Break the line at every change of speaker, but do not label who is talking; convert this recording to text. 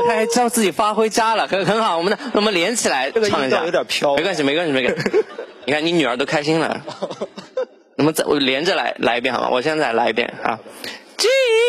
他还知道自己发挥佳了，很好。我们连起来唱一下，
有点飘。
没关系。你看你女儿都开心了。我连着来一遍好吗？我现在来一遍啊。